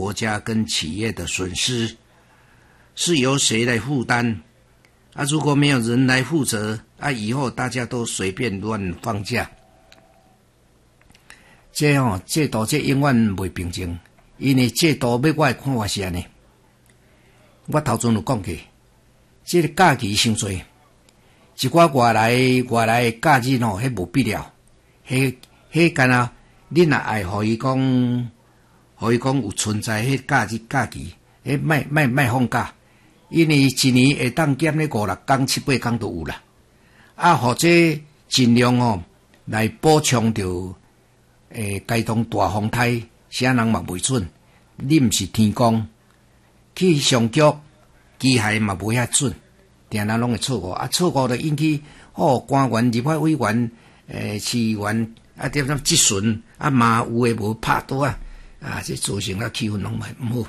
国家跟企业的损失，是由谁来负担？啊，如果没有人来负责，啊，以后大家都随便乱放假，制度这永远袂平静，因为制度要我的看法是安尼。我头前有讲过，这个假期伤多，一寡外来的假日迄无必要，迄干啊，恁若爱互伊讲有存在迄假期，莫放假，因为一年会当减咧5、6天、7、8天都有啦。啊，或者尽量来补充着该当大风台，啥人嘛袂准。你毋是天公。去上局机械嘛无遐准，定定拢会错误，啊错误就引起官员、立法委员、市员啊点点质询，啊嘛有诶无拍倒啊，这造成了气氛拢毋好。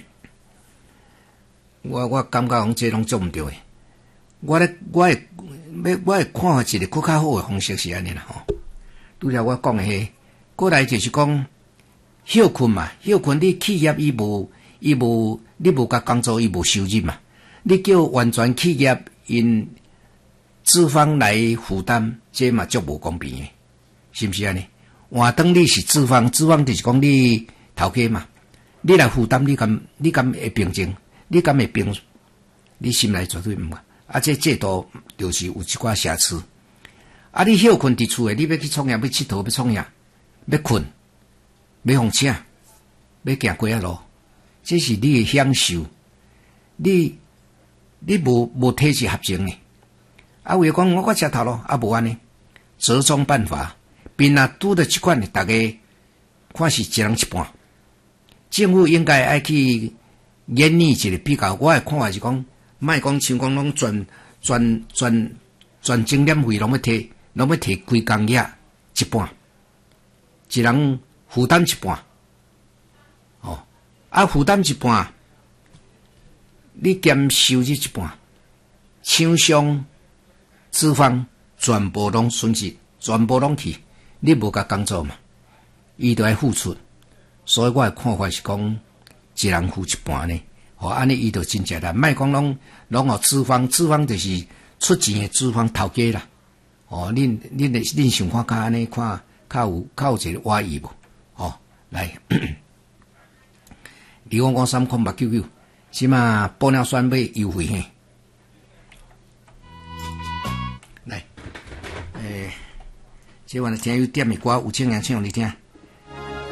我感觉讲这拢做毋对诶。我诶看法一个更较好诶方式是安尼啦吼。拄则我讲诶，过来就是讲休困嘛，休困你企业你无甲工作，伊无收入嘛？你叫完全企业因资方来负担，这嘛足无公平诶，是毋是安尼？换当你是资方就是讲你头家嘛，你来负担，你敢会平静？你敢会平？你心内绝对毋啊！啊，这制度就是有一寡瑕疵。啊，你休困伫厝诶，你要去创业，要佚佗，要创业，要困，要放请，要行过路。这是你的享受，你无体制合情呢？啊，为讲我吃头咯，啊无安尼，折中办法，边啊拄着即款的，大家看是一人一半。政府应该爱去研拟一个比较。我的看法是讲，莫讲像讲拢全精点费拢要摕规工业一半，一人负担一半。啊，负担一半，你兼收入一半，厂商、资方全部拢损失，全部拢去，你无甲工作嘛，伊就要付出。所以我的看法是讲，一人付一半呢，安尼伊就真正啦，莫讲拢互资方就是出钱的资方头家啦。恁想看较安尼看较有一个活意无？来。255空899，什么玻尿酸要优惠嘿？来，这晚听有点的歌，有请人唱你听。